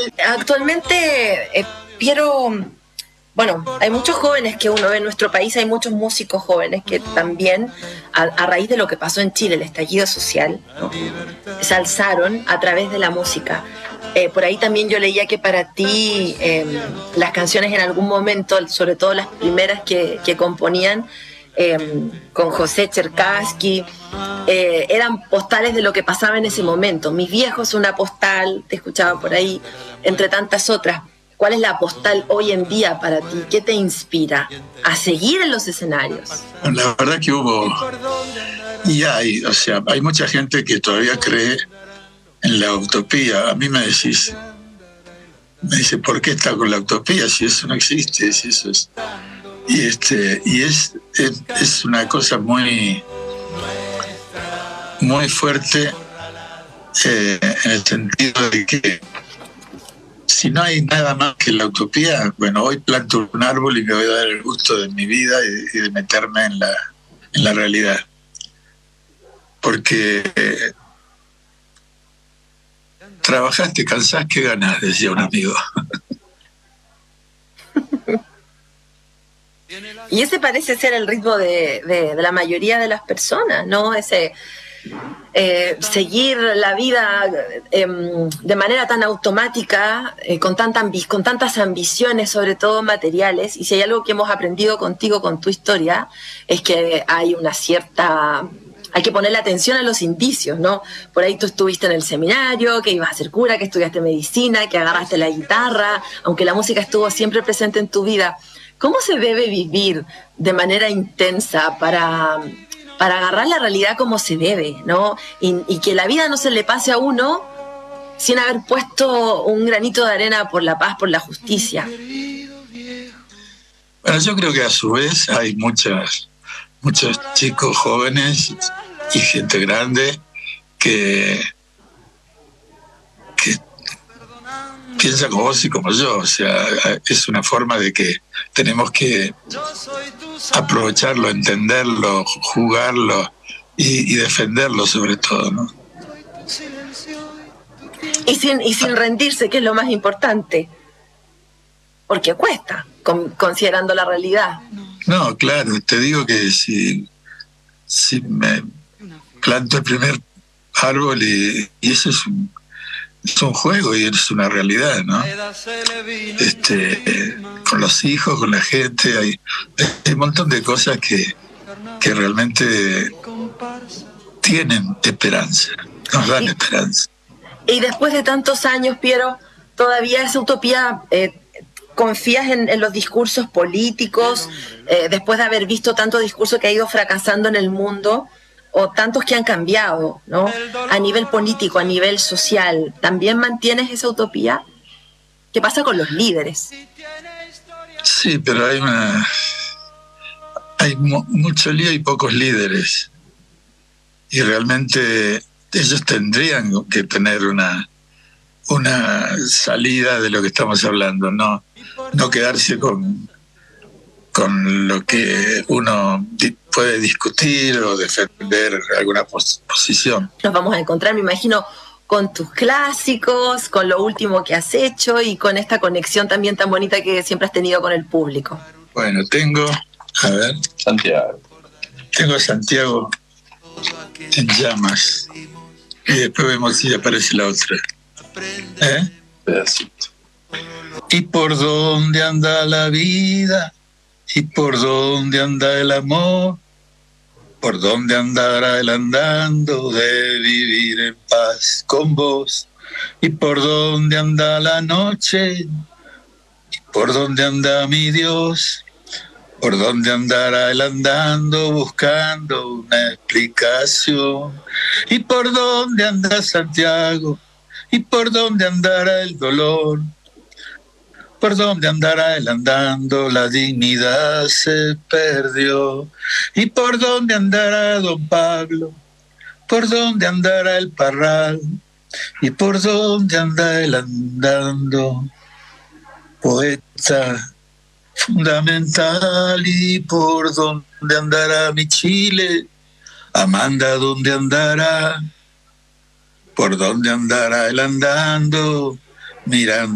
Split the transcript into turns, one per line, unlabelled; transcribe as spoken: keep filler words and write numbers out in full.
Actualmente, eh, Piero, bueno, hay muchos jóvenes que uno ve en nuestro país, hay muchos músicos jóvenes que también, a, a raíz de lo que pasó en Chile, el estallido social, ¿no?, se alzaron a través de la música. Eh, por ahí también yo leía que para ti eh, las canciones en algún momento, sobre todo las primeras que, que componían eh, con José Cherkassky, eh, eran postales de lo que pasaba en ese momento. Mis viejos, una postal, te escuchaba por ahí, entre tantas otras. ¿Cuál es la postal hoy en día para ti? ¿Qué te inspira a seguir en los escenarios?
La verdad que hubo, y hay, o sea, hay mucha gente que todavía cree en la utopía. A mí me decís, me dice, ¿por qué está con la utopía si eso no existe? Si eso es, y este, y es, es, es una cosa muy, muy fuerte eh, en el sentido de que si no hay nada más que la utopía, bueno, hoy planto un árbol y me voy a dar el gusto de mi vida y, y de meterme en la, en la realidad. Porque eh, trabajás, te cansás, ¿qué ganás?, decía un amigo.
Y ese parece ser el ritmo de, de, de la mayoría de las personas, ¿no? Ese eh, seguir la vida eh, de manera tan automática, eh, con, tanta ambi- con tantas ambiciones, sobre todo materiales. Y si hay algo que hemos aprendido contigo, con tu historia, es que hay una cierta... Hay que ponerle atención a los indicios, ¿no? Por ahí tú estuviste en el seminario, que ibas a ser cura, que estudiaste medicina, que agarraste la guitarra, aunque la música estuvo siempre presente en tu vida. ¿Cómo se debe vivir de manera intensa para, para agarrar la realidad como se debe, ¿no? Y, y que la vida no se le pase a uno sin haber puesto un granito de arena por la paz, por la justicia?
Bueno, yo creo que a su vez hay muchas, muchos chicos jóvenes y gente grande que, que piensa como vos y como yo. O sea, es una forma de que tenemos que aprovecharlo, entenderlo, jugarlo y, y defenderlo sobre todo, ¿no?
Y sin, y sin rendirse, que es lo más importante. Porque cuesta, con, considerando la realidad.
No, claro, te digo que si, si me planto el primer árbol y, y eso es un, es un juego y es una realidad, ¿no? Este, eh, con los hijos, con la gente, hay, hay un montón de cosas que, que realmente tienen esperanza, nos dan
y,
esperanza.
Y después de tantos años, Piero, todavía esa utopía, eh, ¿confías en, en los discursos políticos, eh, después de haber visto tanto discurso que ha ido fracasando en el mundo, o tantos que han cambiado, ¿no? A nivel político, a nivel social, ¿también mantienes esa utopía? ¿Qué pasa con los líderes?
Sí, pero hay una... hay mu- mucho lío y pocos líderes. Y realmente ellos tendrían que tener una, una salida de lo que estamos hablando, no, no quedarse con, con lo que uno di- puede discutir o defender alguna pos- posición.
Nos vamos a encontrar, me imagino, con tus clásicos, con lo último que has hecho y con esta conexión también tan bonita que siempre has tenido con el público.
Bueno, tengo, a ver,
Santiago.
tengo a Santiago en llamas y después vemos si aparece la otra. ¿Eh?
Pedacito.
¿Y por dónde anda la vida? ¿Y por dónde anda el amor? ¿Por dónde andará el andando de vivir en paz con vos? ¿Y por dónde anda la noche? ¿Y por dónde anda mi Dios? ¿Por dónde andará el andando buscando una explicación? ¿Y por dónde anda Santiago? ¿Y por dónde andará el dolor? ¿Por dónde andará el andando? La dignidad se perdió. ¿Y por dónde andará don Pablo? ¿Por dónde andará el Parral? ¿Y por dónde anda el andando? Poeta fundamental. ¿Y por dónde andará mi Chile? Amanda, ¿dónde andará? ¿Por dónde andará el andando? Mirando